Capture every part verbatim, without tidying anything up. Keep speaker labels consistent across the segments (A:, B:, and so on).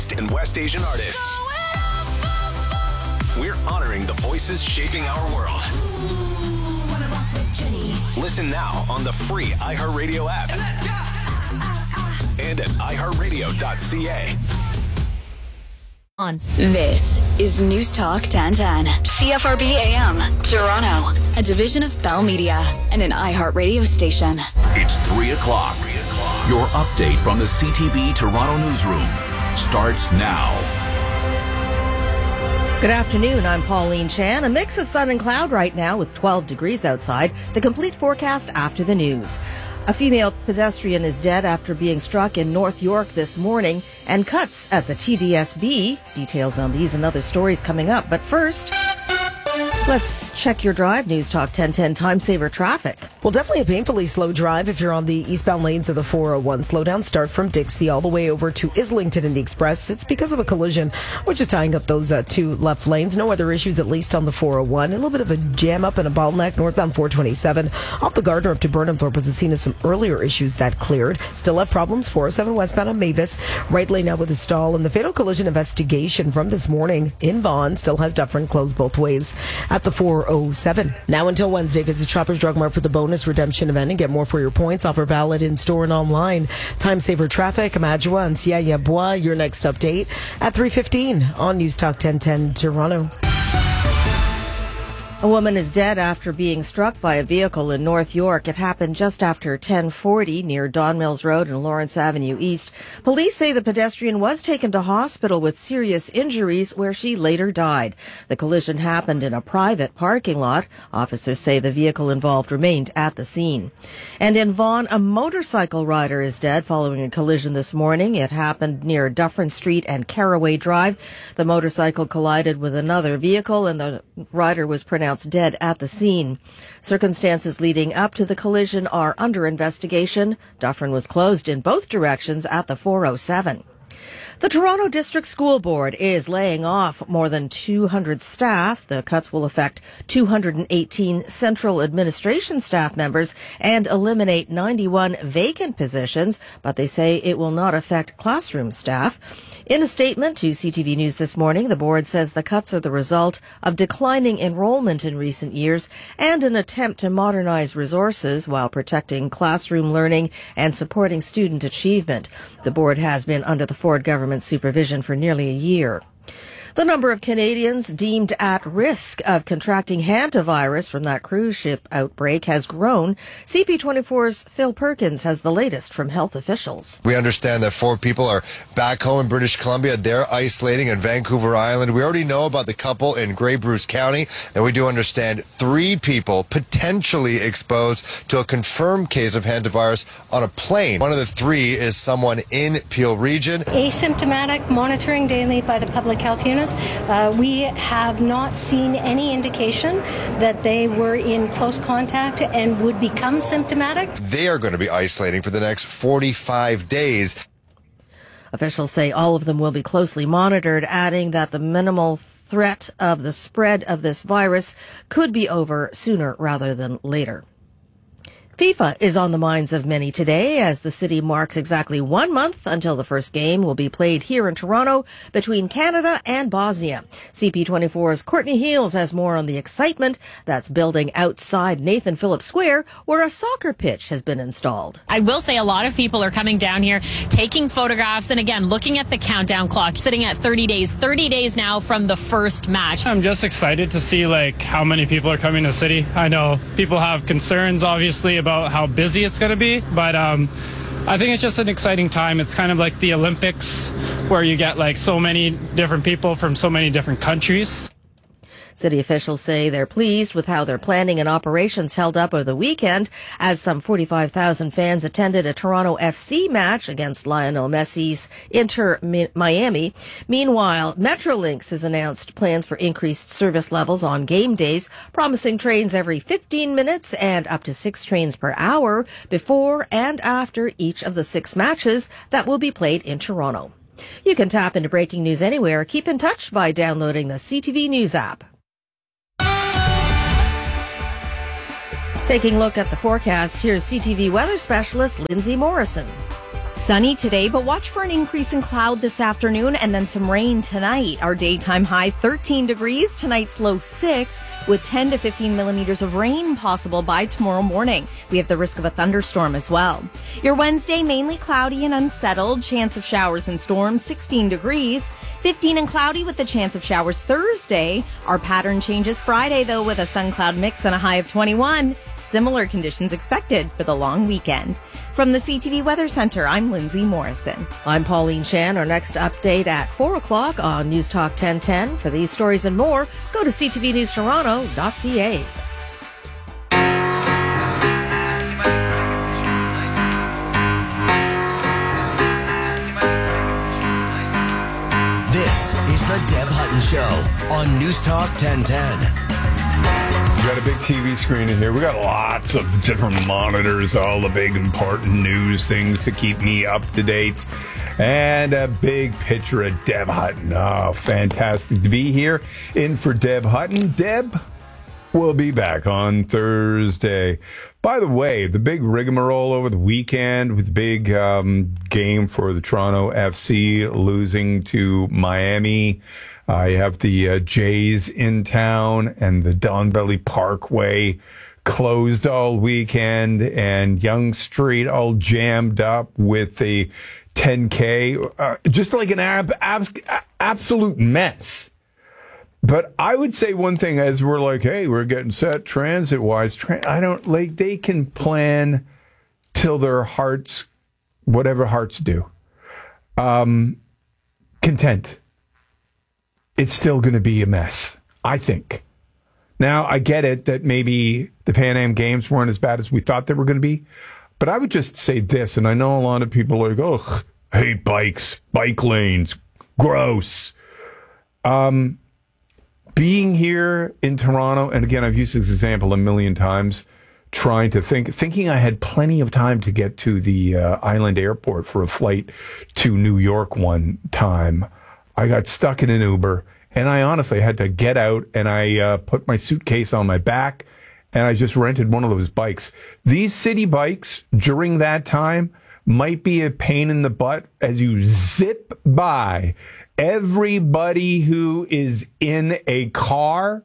A: and West Asian artists. We're honoring the voices shaping our world. Listen now on the free iHeartRadio app. Let's go. And at i heart radio dot c a.
B: On. This is News Talk ten ten, C F R B A M, Toronto, a division of Bell Media and an iHeartRadio station.
C: It's three o'clock. Your update from the C T V Toronto newsroom starts now.
D: Good afternoon, I'm Pauline Chan. A mix of sun and cloud right now with twelve degrees outside. The complete forecast after the news. A female pedestrian is dead after being struck in North York this morning, and cuts at the T D S B. Details on these and other stories coming up. But first, let's check your drive. News Talk ten ten Time Saver traffic.
E: Well, definitely a painfully slow drive if you're on the eastbound lanes of the four oh one. Slowdown start from Dixie all the way over to Islington in the Express. It's because of a collision, which is tying up those uh, two left lanes. No other issues, at least on the four oh one. A little bit of a jam up and a bottleneck northbound four twenty-seven. Off the Gardner up to Burnhamthorpe was the scene of some earlier issues that cleared. Still have problems. four oh seven westbound on Mavis. Right lane now with a stall. And the fatal collision investigation from this morning in Vaughan still has Dufferin closed both ways at the four oh seven. Now until Wednesday, visit Shoppers Drug Mart for the bonus redemption event and get more for your points. Offer valid in store and online. Time Saver traffic, Amadjoa and Siaya Bois. Your next update at three fifteen on News Talk ten ten Toronto.
D: A woman is dead after being struck by a vehicle in North York. It happened just after ten forty near Don Mills Road and Lawrence Avenue East. Police say the pedestrian was taken to hospital with serious injuries where she later died. The collision happened in a private parking lot. Officers say the vehicle involved remained at the scene. And in Vaughan, a motorcycle rider is dead following a collision this morning. It happened near Dufferin Street and Caraway Drive. The motorcycle collided with another vehicle and the rider was pronounced dead at the scene. Circumstances leading up to the collision are under investigation. Dufferin was closed in both directions at the four oh seven. The Toronto District School Board is laying off more than two hundred staff. The cuts will affect two hundred eighteen central administration staff members and eliminate ninety-one vacant positions, but they say it will not affect classroom staff. In a statement to C T V News this morning, the board says the cuts are the result of declining enrollment in recent years and an attempt to modernize resources while protecting classroom learning and supporting student achievement. The board has been under the Ford government supervision for nearly a year. The number of Canadians deemed at risk of contracting hantavirus from that cruise ship outbreak has grown. C P twenty-four's Phil Perkins has the latest from health officials.
F: We understand that four people are back home in British Columbia. They're isolating in Vancouver Island. We already know about the couple in Grey Bruce County, and we do understand three people potentially exposed to a confirmed case of hantavirus on a plane. One of the three is someone in Peel Region.
G: Asymptomatic monitoring daily by the public health unit. Uh, we have not seen any indication that they were in close contact and would become symptomatic.
F: They are going to be isolating for the next forty-five days.
D: Officials say all of them will be closely monitored, adding that the minimal threat of the spread of this virus could be over sooner rather than later. FIFA is on the minds of many today as the city marks exactly one month until the first game will be played here in Toronto between Canada and Bosnia. C P twenty-four's Courtney Heels has more on the excitement that's building outside Nathan Phillips Square, where a soccer pitch has been installed.
H: I will say a lot of people are coming down here, taking photographs, and again, looking at the countdown clock, sitting at thirty days. thirty days now from the first match.
I: I'm just excited to see like how many people are coming to the city. I know people have concerns, obviously, about how busy it's going to be, but um, I think it's just an exciting time. It's kind of like the Olympics where you get like so many different people from so many different countries.
D: City officials say they're pleased with how their planning and operations held up over the weekend as some forty-five thousand fans attended a Toronto F C match against Lionel Messi's Inter Miami. Meanwhile, Metrolinx has announced plans for increased service levels on game days, promising trains every fifteen minutes and up to six trains per hour before and after each of the six matches that will be played in Toronto. You can tap into breaking news anywhere. Keep in touch by downloading the C T V News app. Taking a look at the forecast, here's C T V weather specialist Lindsay Morrison.
J: Sunny today, but watch for an increase in cloud this afternoon and then some rain tonight. Our daytime high thirteen degrees, tonight's low six, with ten to fifteen millimeters of rain possible by tomorrow morning. We have the risk of a thunderstorm as well. Your Wednesday, mainly cloudy and unsettled, chance of showers and storms, sixteen degrees. fifteen and cloudy with the chance of showers Thursday. Our pattern changes Friday, though, with a sun-cloud mix and a high of twenty-one. Similar conditions expected for the long weekend. From the C T V Weather Center, I'm Lindsay Morrison.
D: I'm Pauline Chan. Our next update at four o'clock on News Talk ten ten. For these stories and more, go to c t v news toronto dot c a.
A: This is the Deb Hutton Show on News Talk ten ten.
K: We got a big T V screen in here. We got lots of different monitors, all the big important news things to keep me up to date. And a big picture of Deb Hutton. Oh, fantastic to be here. In for Deb Hutton. Deb will be back on Thursday. By the way, the big rigmarole over the weekend with the big um, game for the Toronto F C losing to Miami. I have the uh, Jays in town and the Don Valley Parkway closed all weekend and Yonge Street all jammed up with the ten K. Uh, just like an ab- ab- absolute mess. But I would say one thing as we're like, hey, we're getting set transit-wise. Tra- I don't, like, they can plan till their hearts, whatever hearts do, um, content. It's still going to be a mess, I think. Now, I get it that maybe the Pan Am Games weren't as bad as we thought they were going to be. But I would just say this, and I know a lot of people are like, oh, hate bikes, bike lanes, gross. Um... Being here in Toronto, and again, I've used this example a million times, trying to think, thinking I had plenty of time to get to the uh, Island Airport for a flight to New York one time. I got stuck in an Uber, and I honestly had to get out, and I uh, put my suitcase on my back, and I just rented one of those bikes. These city bikes, during that time, might be a pain in the butt as you zip by everybody who is in a car.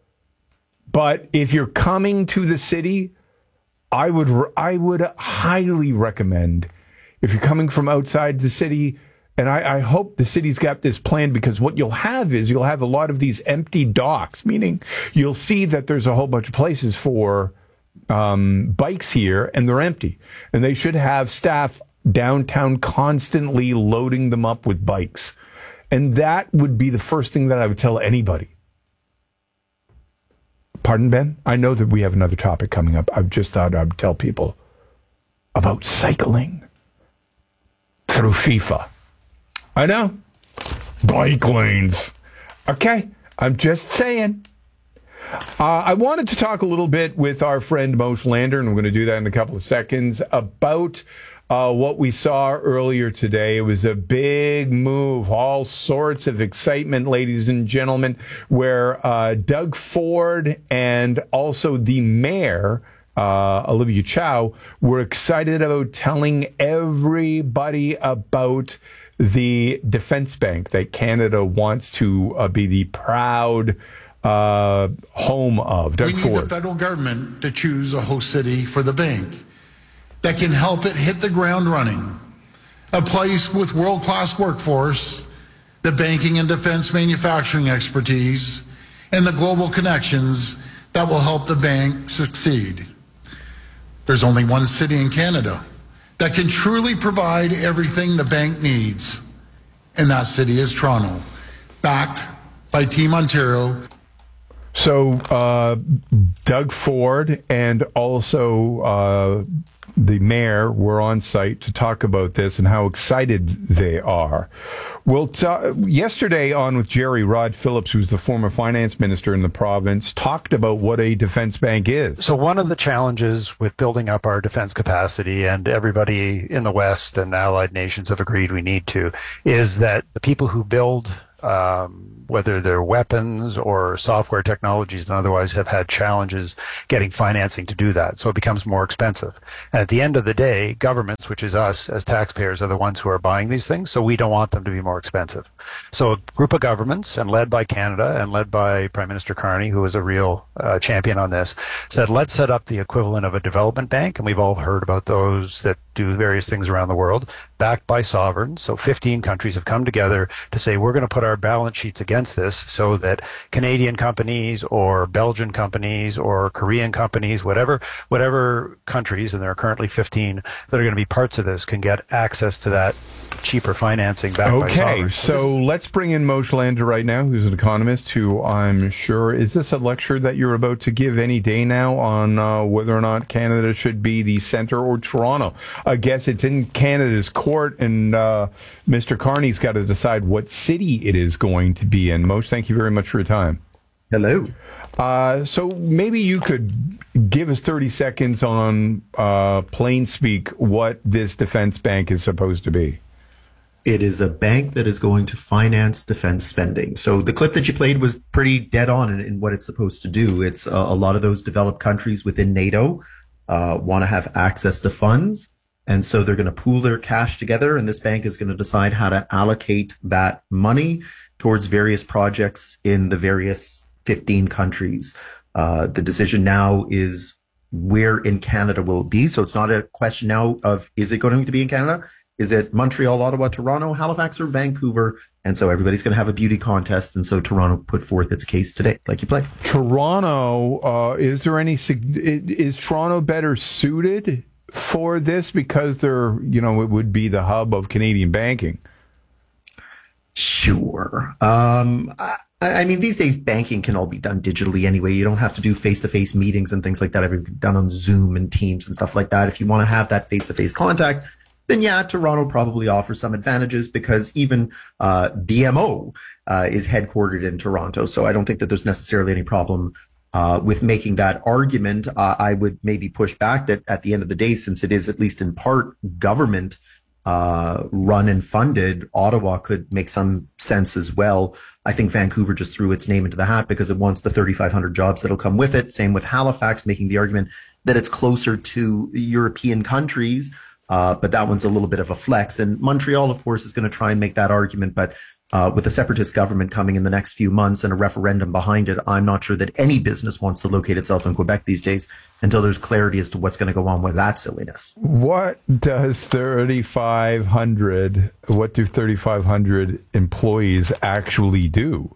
K: But if you're coming to the city, I would I would highly recommend, if you're coming from outside the city, and I, I hope the city's got this planned, because what you'll have is you'll have a lot of these empty docks, meaning you'll see that there's a whole bunch of places for um, bikes here, and they're empty. And they should have staff downtown constantly loading them up with bikes. And that would be the first thing that I would tell anybody. Pardon, Ben? I know that we have another topic coming up. I've just thought I'd tell people about cycling through FIFA. I know. Bike lanes. Okay. I'm just saying. Uh, I wanted to talk a little bit with our friend Moshe Lander, and we're going to do that in a couple of seconds, about Uh, what we saw earlier today. It was a big move, all sorts of excitement, ladies and gentlemen, where uh, Doug Ford and also the mayor, uh, Olivia Chow, were excited about telling everybody about the defense bank that Canada wants to uh, be the proud uh, home of. Doug
L: we need
K: Ford.
L: the federal government to choose a host city for the bank that can help it hit the ground running. A place with world-class workforce, the banking and defense manufacturing expertise, and the global connections that will help the bank succeed. There's only one city in Canada that can truly provide everything the bank needs, and that city is Toronto, backed by Team Ontario.
K: So uh, Doug Ford and also uh, the mayor were on site to talk about this and how excited they are. Well, t- yesterday on with Jerry, Rod Phillips, who's the former finance minister in the province, talked about what a defense bank is.
M: So one of the challenges with building up our defense capacity, and everybody in the West and allied nations have agreed we need to, is that the people who build um, whether they're weapons or software technologies and otherwise, have had challenges getting financing to do that. So it becomes more expensive. And at the end of the day, governments, which is us as taxpayers, are the ones who are buying these things. So we don't want them to be more expensive. So a group of governments, and led by Canada and led by Prime Minister Carney, who is a real uh, champion on this, said, let's set up the equivalent of a development bank. And we've all heard about those that do various things around the world, backed by sovereigns. So fifteen countries have come together to say, we're going to put our balance sheets against this so that Canadian companies or Belgian companies or Korean companies, whatever whatever countries, and there are currently fifteen that are going to be parts of this, can get access to that cheaper financing backed by
K: Okay,
M: sovereigns.
K: so let's bring in Moshe Lander right now, who's an economist who I'm sure, is this a lecture that you're about to give any day now on uh, whether or not Canada should be the center or Toronto? I guess it's in Canada's court, and uh, Mister Carney's got to decide what city it is going to be in. Moshe, thank you very much for your time.
N: Hello.
K: Uh, so maybe you could give us thirty seconds on uh, plain speak what this defense bank is supposed to be.
N: It is a bank that is going to finance defense spending. So the clip that you played was pretty dead on in, in what it's supposed to do. It's uh, a lot of those developed countries within NATO uh, want to have access to funds. And so they're going to pool their cash together, and this bank is going to decide how to allocate that money towards various projects in the various fifteen countries. Uh, the decision now is where in Canada will it be. So it's not a question now of, is it going to be in Canada? Is it Montreal, Ottawa, Toronto, Halifax, or Vancouver? And so everybody's going to have a beauty contest. And so Toronto put forth its case today, like you played.
K: Toronto, uh, is there any, is Toronto better suited for this because they're, you know, it would be the hub of Canadian banking?
N: Sure. Um, I, I mean, these days banking can all be done digitally anyway. You don't have to do face-to-face meetings and things like that. Everything done on Zoom and Teams and stuff like that. If you want to have that face-to-face contact, then yeah, Toronto probably offers some advantages because even uh, B M O uh, is headquartered in Toronto. So I don't think that there's necessarily any problem uh, with making that argument. Uh, I would maybe push back that at the end of the day, since it is at least in part government uh, run and funded, Ottawa could make some sense as well. I think Vancouver just threw its name into the hat because it wants the thirty-five hundred jobs that'll come with it. Same with Halifax, making the argument that it's closer to European countries. Uh, but that one's a little bit of a flex. And Montreal, of course, is going to try and make that argument. But uh, with a separatist government coming in the next few months and a referendum behind it, I'm not sure that any business wants to locate itself in Quebec these days until there's clarity as to what's going to go on with that silliness.
K: What does thirty-five hundred, what do thirty-five hundred employees actually do?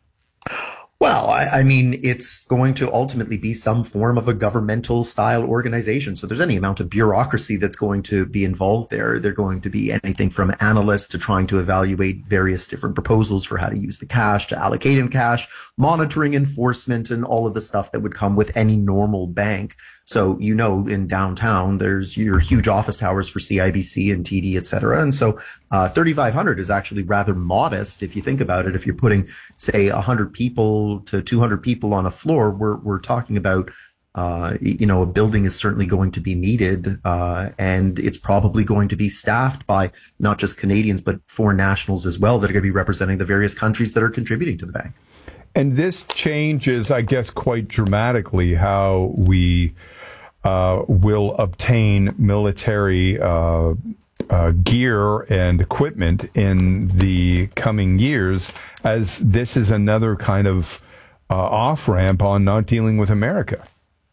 N: Well, I, I mean, it's going to ultimately be some form of a governmental style organization. So there's any amount of bureaucracy that's going to be involved there. They're going to be anything from analysts to trying to evaluate various different proposals for how to use the cash, to allocate in cash, monitoring, enforcement, and all of the stuff that would come with any normal bank. So, you know, in downtown, there's your huge office towers for C I B C and T D, et cetera. And so uh, thirty-five hundred is actually rather modest if you think about it. If you're putting, say, one hundred people to two hundred people on a floor, we're we're talking about, uh, you know, a building is certainly going to be needed, uh, and it's probably going to be staffed by not just Canadians, but foreign nationals as well that are going to be representing the various countries that are contributing to the bank.
K: And this changes, I guess, quite dramatically how we uh, will obtain military uh, uh, gear and equipment in the coming years, as this is another kind of uh, off-ramp on not dealing with America.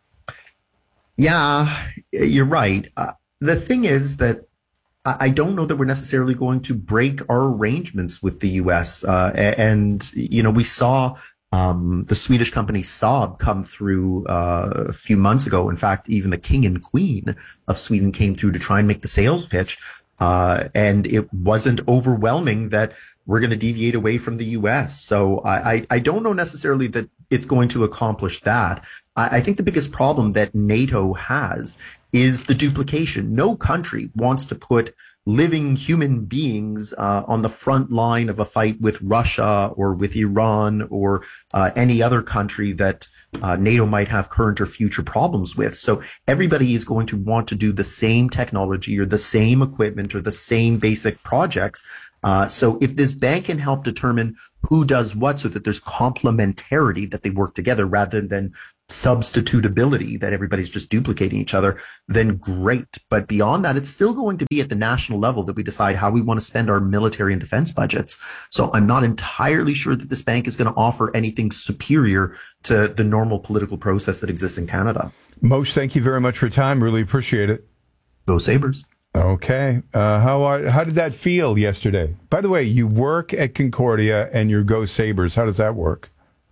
N: Yeah, you're right. Uh, the thing is that I don't know that we're necessarily going to break our arrangements with the U S. Uh, and, you know, we saw um, the Swedish company Saab come through uh, a few months ago. In fact, even the king and queen of Sweden came through to try and make the sales pitch. Uh, and it wasn't overwhelming that we're going to deviate away from the U S. So I, I, I don't know necessarily that it's going to accomplish that. I, I think the biggest problem that NATO has is the duplication. No country wants to put living human beings uh, on the front line of a fight with Russia or with Iran or uh, any other country that uh, NATO might have current or future problems with. So everybody is going to want to do the same technology or the same equipment or the same basic projects Uh, so if this bank can help determine who does what so that there's complementarity, that they work together rather than substitutability, that everybody's just duplicating each other, then great. But beyond that, it's still going to be at the national level that we decide how we want to spend our military and defense budgets. So I'm not entirely sure that this bank is going to offer anything superior to the normal political process that exists in Canada.
K: Moshe, thank you very much for your time. Really appreciate it.
N: Go Sabres.
K: Okay. Uh, how are, how did that feel yesterday? By the way, you work at Concordia and you go Sabres. How does that work?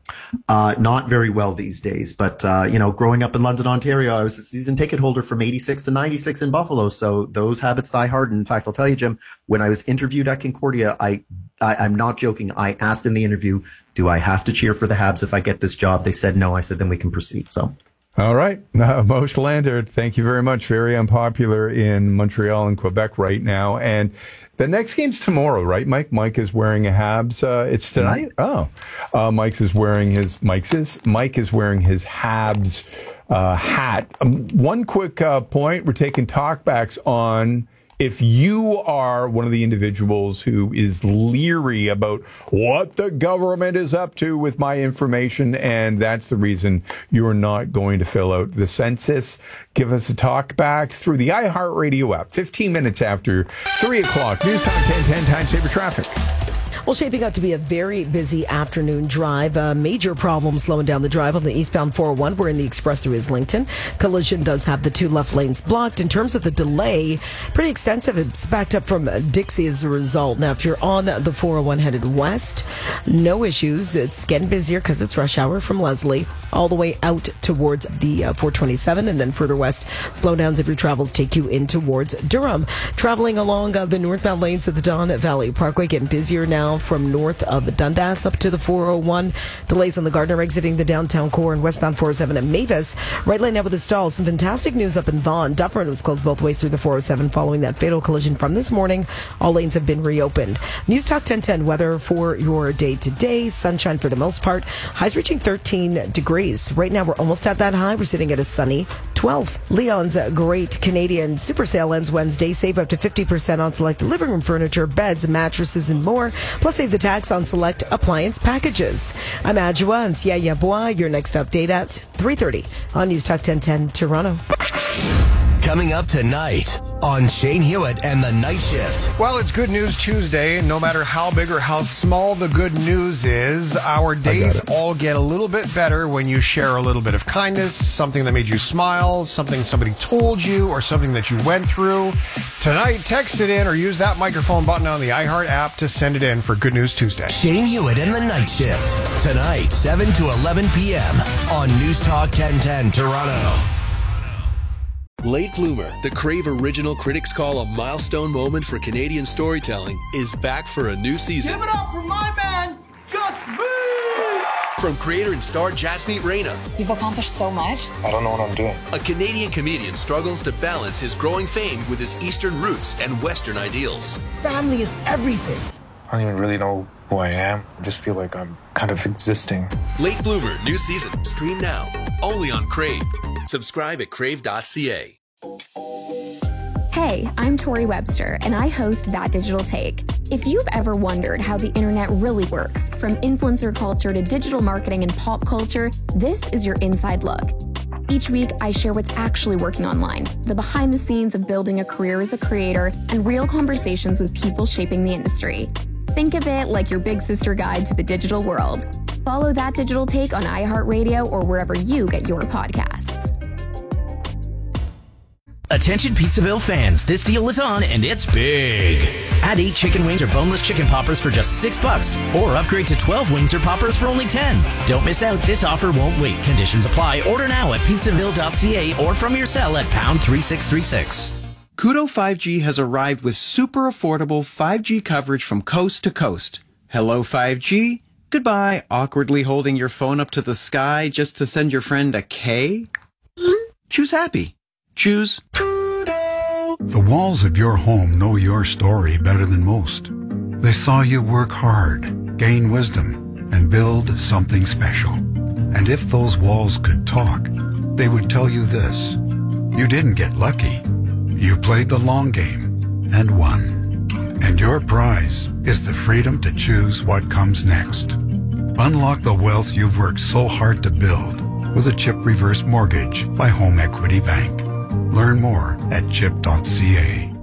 N: Uh, not very well these days, but, uh, you know, growing up in London, Ontario, I was a season ticket holder from eighty-six to ninety-six in Buffalo. So those habits die hard. And in fact, I'll tell you, Jim, when I was interviewed at Concordia, I, I, I'm not joking. I asked in the interview, do I have to cheer for the Habs if I get this job? They said no. I said, then we can proceed. So.
K: All right. Uh, Moshe Landert, thank you very much. Very unpopular in Montreal and Quebec right now. And the next game's tomorrow, right, Mike? Mike is wearing a Habs. Uh, it's tonight? Oh. Uh, Mike is wearing his, Mike's is, Mike is wearing his Habs uh, hat. Um, one quick uh, point. We're taking talkbacks on if you are one of the individuals who is leery about what the government is up to with my information, and that's the reason you're not going to fill out the census, give us a talk back through the iHeartRadio app. fifteen minutes after three o'clock. News Talk ten ten Time Saver Traffic.
E: Well, shaping up to be a very busy afternoon drive. A major problem slowing down the drive on the eastbound four oh one. We're in the express through Islington. Collision does have the two left lanes blocked. In terms of the delay, pretty extensive. It's backed up from Dixie as a result. Now, if you're on the four oh one headed west, no issues. It's getting busier because it's rush hour from Leslie all the way out towards the uh, four twenty-seven, and then further west, slowdowns if your travels take you in towards Durham. Traveling along uh, the northbound lanes of the Don Valley Parkway, getting busier now from north of Dundas up to the four oh one. Delays on the Gardner exiting the downtown core and westbound four oh seven at Mavis. Right lane now with a stall. Some fantastic news up in Vaughan. Dufferin was closed both ways through the four oh seven following that fatal collision from this morning. All lanes have been reopened. News Talk ten ten weather for your day today. Sunshine for the most part. Highs reaching thirteen degrees. Right now we're almost at that high. We're sitting at a sunny twelve. Leon's Great Canadian Super Sale ends Wednesday. Save up to fifty percent on select living room furniture, beds, mattresses, and more. Plus save the tax on select appliance packages. I'm Adjoa and Sia Yabois. Your next update at three thirty on News Talk ten ten Toronto.
A: Coming up tonight on Shane Hewitt and the Night Shift.
O: Well, it's Good News Tuesday. No matter how big or how small the good news is, our days all get a little bit better when you share a little bit of kindness, something that made you smile, something somebody told you, or something that you went through. Tonight, text it in or use that microphone button on the iHeart app to send it in for Good News Tuesday.
A: Shane Hewitt and the Night Shift. Tonight, seven to eleven p.m. on News Talk ten ten Toronto.
P: Late Bloomer, the Crave original critics call a milestone moment for Canadian storytelling, is back for a new season.
Q: Give it up for my man, Gus B!
P: From creator and star Jasmeet Reina.
R: You've accomplished so much.
S: I don't know what I'm doing.
P: A Canadian comedian struggles to balance his growing fame with his Eastern roots and Western ideals.
Q: Family is everything.
S: I don't even really know who I am. I just feel like I'm kind of existing.
P: Late Bloomer, new season. Stream now. Only on Crave. Subscribe at crave dot c a.
T: Hey, I'm Tori Webster, and I host That Digital Take. If you've ever wondered how the internet really works, from influencer culture to digital marketing and pop culture, this is your inside look. Each week, I share what's actually working online, the behind the scenes of building a career as a creator, and real conversations with people shaping the industry. Think of it like your big sister guide to the digital world. Follow That Digital Take on iHeartRadio or wherever you get your podcasts.
U: Attention Pizzaville fans, this deal is on and it's big. Add eight chicken wings or boneless chicken poppers for just six bucks, or upgrade to twelve wings or poppers for only ten. Don't miss out. This offer won't wait. Conditions apply. Order now at pizzaville dot c a or from your cell at pound three six three six.
V: Koodo five G has arrived with super affordable five G coverage from coast to coast. Hello five G. Goodbye, awkwardly holding your phone up to the sky just to send your friend a K. Choose happy. Choose Koodo.
W: The walls of your home know your story better than most. They saw you work hard, gain wisdom, and build something special. And if those walls could talk, they would tell you this. You didn't get lucky. You played the long game and won. And your prize is the freedom to choose what comes next. Unlock the wealth you've worked so hard to build with a CHIP reverse mortgage by Home Equity Bank. Learn more at chip dot c a.